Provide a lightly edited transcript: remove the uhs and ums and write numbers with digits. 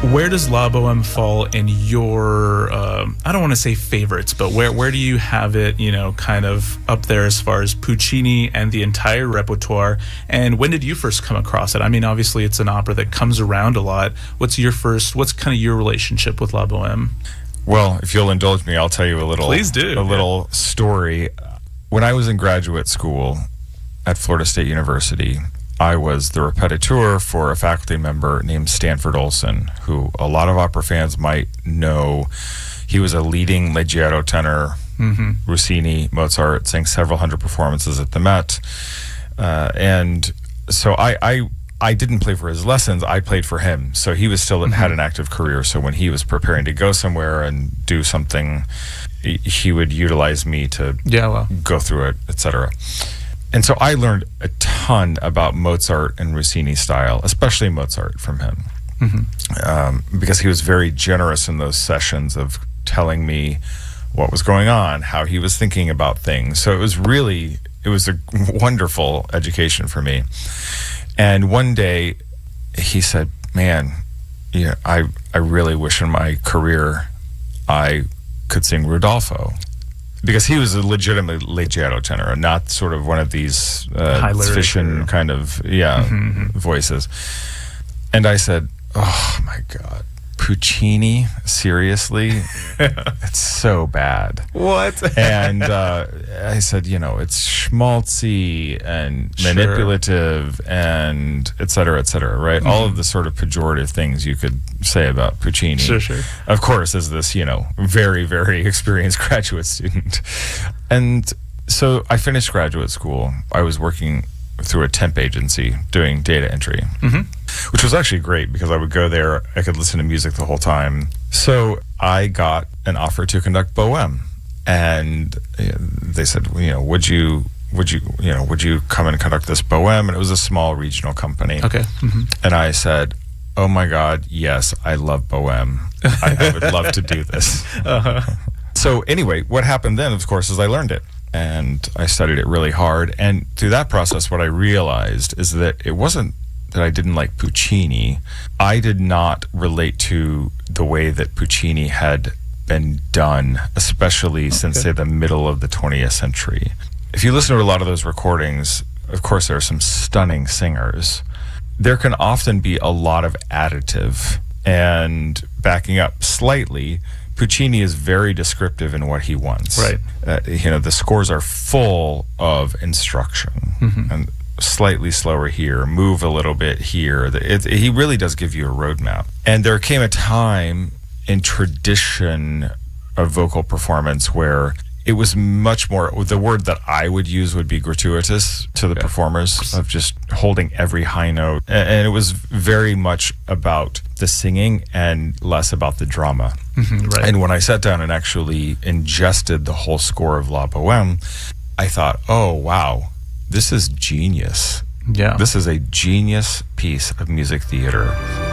Where does La Boheme fall in your, I don't want to say favorites, but where do you have it, kind of up there as far as Puccini and the entire repertoire? And when did you first come across it? I mean, obviously it's an opera that comes around a lot. What's kind of your relationship with La Boheme? Well, if you'll indulge me, I'll tell you a little. Please do. Little story. When I was in graduate school at Florida State University, I was the repetiteur for a faculty member named Stanford Olson, who a lot of opera fans might know. He was a leading Leggiero tenor, Rossini, Mozart, sang several hundred performances at the Met. And so I didn't play for his lessons, I played for him. So he was still had an active career. So when he was preparing to go somewhere and do something, he would utilize me to go through it, etc. And so I learned a ton about Mozart and Rossini style, especially Mozart from him, because he was very generous in those sessions of telling me what was going on, how he was thinking about things. So it was a wonderful education for me. And one day he said, man, I really wish in my career I could sing Rodolfo. Because he was a legitimate Leggiero tenor, not sort of one of these fission kind of voices. And I said, oh my God, Puccini, seriously? It's so bad. What? And I said, it's schmaltzy and manipulative and et cetera, right? All of the sort of pejorative things you could say about Puccini. Sure. Of course, as this, very, very experienced graduate student. And so I finished graduate school. I was working through a temp agency doing data entry, which was actually great because I would go there, I could listen to music the whole time. So I got an offer to conduct Bohème, and they said, would you come and conduct this Bohème? And it was a small regional company. Okay. And I said, oh my God, yes, I love Bohème. I would love to do this. So anyway, what happened then, of course, is I learned it. And I studied it really hard. And through that process, what I realized is that it wasn't that I didn't like Puccini. I did not relate to the way that Puccini had been done, especially since, say, the middle of the 20th century. If you listen to a lot of those recordings, of course, there are some stunning singers. There can often be a lot of additive. And backing up slightly, Puccini is very descriptive in what he wants. Right. The scores are full of instruction. And slightly slower here, move a little bit here. He really does give you a roadmap. And there came a time in tradition of vocal performance where it was much more, the word that I would use would be gratuitous to the performers, of just holding every high note. And it was very much about the singing and less about the drama. Right. And when I sat down and actually ingested the whole score of La Bohème, I thought, oh, wow, this is genius. Yeah. This is a genius piece of music theater.